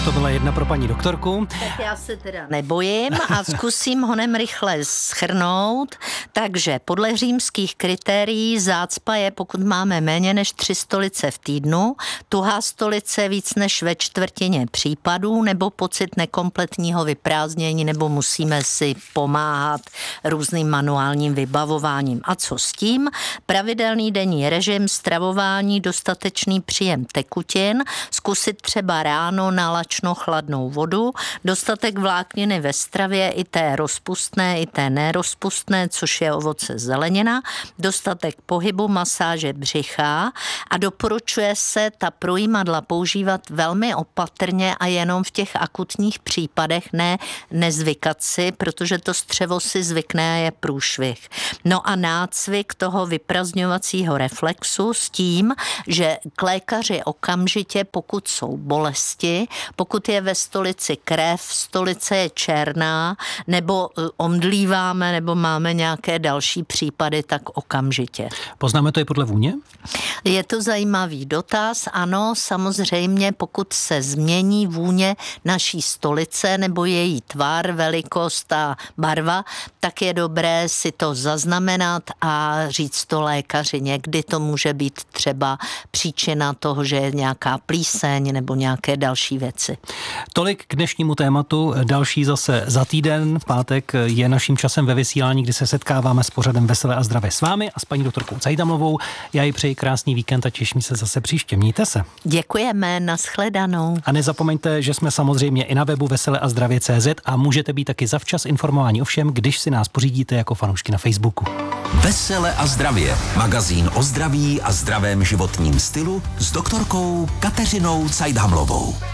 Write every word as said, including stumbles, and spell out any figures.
To byla jedna pro paní doktorku. Tak já se teda nebojím a zkusím honem rychle shrnout. Takže podle římských kritérií zácpa je, pokud máme méně než tři stolice v týdnu, tuhá stolice víc než ve čtvrtině případů, nebo pocit nekompletního vyprázdnění, nebo musíme si pomáhat různým manuálním vybavováním. A co s tím? Pravidelný denní režim, stravování, dostatečný příjem tekutin, zkusit třeba ráno na lačno chladnou vodu, dostatek vlákniny ve stravě, i té rozpustné, i té nerozpustné, což je ovoce, zelenina, dostatek pohybu, masáže břicha a doporučuje se ta projímadla používat velmi opatrně a jenom v těch akutních případech, ne nezvykat si, protože to střevo si zvykne a je průšvih. No a nácvik toho vyprazňovacího reflexu s tím, že k lékaři okamžitě, pokud jsou bolesti, pokud je ve stolici krev, stolice je černá, nebo omdlíváme, nebo máme nějaké další případy, tak okamžitě. Poznáme to i podle vůně? Je to zajímavý dotaz, ano, samozřejmě, pokud se změní vůně naší stolice nebo její tvar, velikost a barva, tak je dobré si to zaznamenat a říct to lékaři. Někdy to může být třeba příčina toho, že je nějaká plíseň nebo nějaké další věci. Tolik k dnešnímu tématu. Další zase za týden. V pátek je naším časem ve vysílání, kdy se setkáváme s pořadem Veselé a zdravě s vámi a s paní doktorkou Cajdamlovou. Já jí přeji krásný víkend a těším se zase příště. Mějte se. Děkujeme, nashledanou. A nezapomeňte, že jsme samozřejmě i na webu vesele a zdravě tečka cé zet a můžete být taky zavčas informováni o všem, když si nás pořídíte jako fanoušky na Facebooku. Vesele a zdravě. Magazín o zdraví a zdravém životním stylu s doktorkou Kateřinou Cajdamlovou.